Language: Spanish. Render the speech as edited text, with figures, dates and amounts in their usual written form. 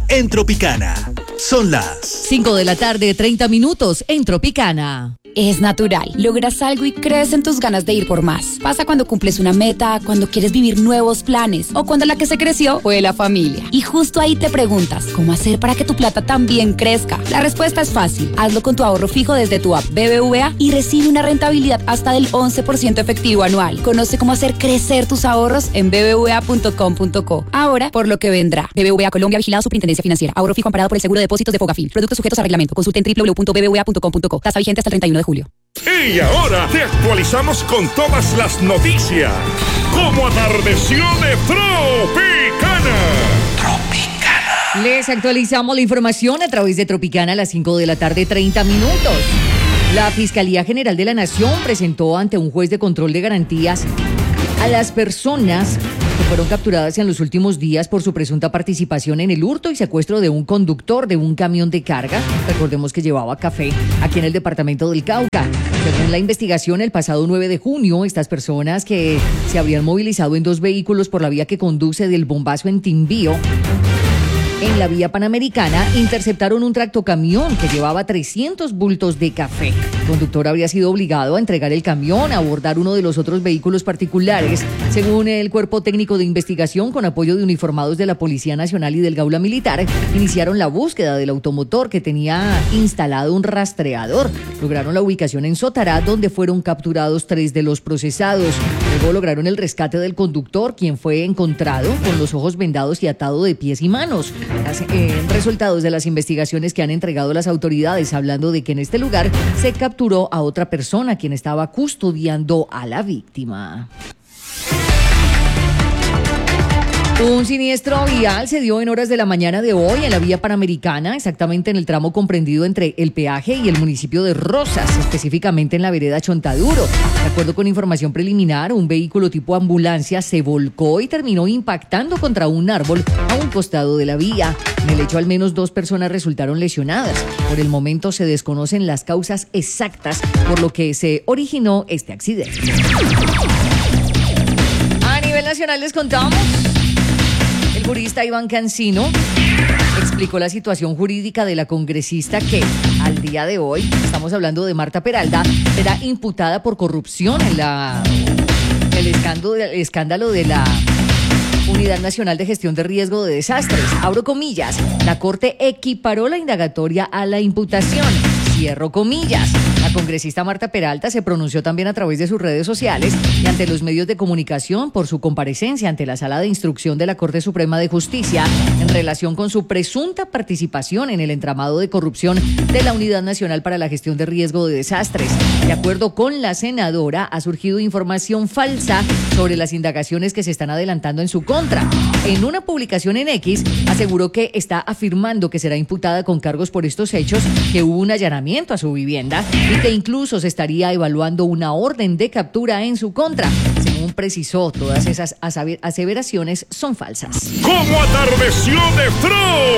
en Tropicana. Son las 5 de la tarde, 30 minutos en Tropicana. Es natural. Logras algo y crees en tus ganas de ir por más. Pasa cuando cumples una meta, cuando quieres vivir nuevos planes o cuando la que se creció fue la familia. Y justo ahí te preguntas, ¿cómo hacer para que tu plata también crezca? La respuesta es fácil. Hazlo con tu ahorro fijo desde tu app BBVA y recibe una rentabilidad hasta del 11% efectivo anual. Conoce cómo hacer crecer tus ahorros en bbva.com.co. Ahora, por lo que vendrá. BBVA Colombia, vigilado Superintendencia Financiera. Ahorro fijo amparado por el seguro de depósitos de Fogafín. Productos sujetos a reglamento. Consulte en www.bbva.com.co. Tasa vigente hasta el 31 de julio. Y ahora te actualizamos con todas las noticias. Como atardeció de Tropicana. Les actualizamos la información a través de Tropicana a las 5 de la tarde, 30 minutos. La Fiscalía General de la Nación presentó ante un juez de control de garantías a las personas que fueron capturadas en los últimos días por su presunta participación en el hurto y secuestro de un conductor de un camión de carga. Recordemos que llevaba café aquí en el departamento del Cauca. Según la investigación, el pasado 9 de junio, estas personas que se habrían movilizado en 2 vehículos por la vía que conduce del Bombazo en Timbío, en la vía Panamericana, interceptaron un tractocamión que llevaba 300 bultos de café. El conductor habría sido obligado a entregar el camión, a abordar uno de los otros vehículos particulares. Según el Cuerpo Técnico de Investigación, con apoyo de uniformados de la Policía Nacional y del Gaula Militar, iniciaron la búsqueda del automotor que tenía instalado un rastreador. Lograron la ubicación en Sotará, donde fueron capturados 3 de los procesados. Luego lograron el rescate del conductor, quien fue encontrado con los ojos vendados y atado de pies y manos. Resultados de las investigaciones que han entregado las autoridades, hablando de que en este lugar se capturó a otra persona quien estaba custodiando a la víctima. Un siniestro vial se dio en horas de la mañana de hoy en la vía Panamericana, exactamente en el tramo comprendido entre el peaje y el municipio de Rosas, específicamente en la vereda Chontaduro. De acuerdo con información preliminar, un vehículo tipo ambulancia se volcó y terminó impactando contra un árbol a un costado de la vía. En el hecho, al menos 2 personas resultaron lesionadas. Por el momento se desconocen las causas exactas por lo que se originó este accidente. A nivel nacional les contamos. El jurista Iván Cancino explicó la situación jurídica de la congresista que, al día de hoy, estamos hablando de Marta Peralta, será imputada por corrupción en el escándalo de la Unidad Nacional de Gestión de Riesgo de Desastres. Abro comillas, la Corte equiparó la indagatoria a la imputación. Cierro comillas. La congresista Marta Peralta se pronunció también a través de sus redes sociales y ante los medios de comunicación por su comparecencia ante la Sala de Instrucción de la Corte Suprema de Justicia en relación con su presunta participación en el entramado de corrupción de la Unidad Nacional para la Gestión de Riesgo de Desastres. De acuerdo con la senadora, ha surgido información falsa sobre las indagaciones que se están adelantando en su contra. En una publicación en X, aseguró que está afirmando que será imputada con cargos por estos hechos, que hubo un allanamiento a su vivienda y que incluso se estaría evaluando una orden de captura en su contra. Según precisó, todas esas aseveraciones son falsas. Como atardeció de